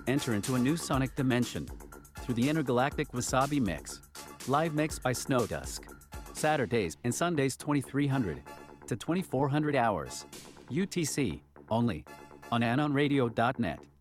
Enter into a new sonic dimension through the intergalactic Wasabi Mix. Live mix by Snowdusk. Saturdays and Sundays 2300 to 2400 hours. UTC only on AnonRadio.net.